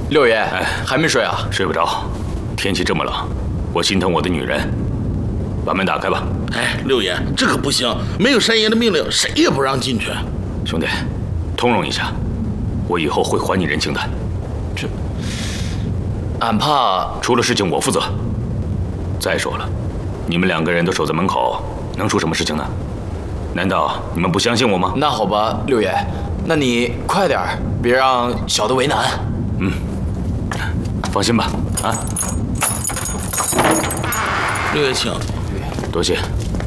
六爷，还没睡啊？ 睡不着，天气这么冷，我心疼我的女人。把门打开吧。 哎，六爷，这可不行，没有山爷的命令，谁也不让进去。 兄弟，通融一下，我以后会还你人情的。 这，俺怕出了事情我负责。再说了，你们2个人都守在门口，能出什么事情呢？难道你们不相信我吗？ 那好吧，六爷，那你快点儿，别让小的为难。 放心吧，啊。 六爷请。 多谢。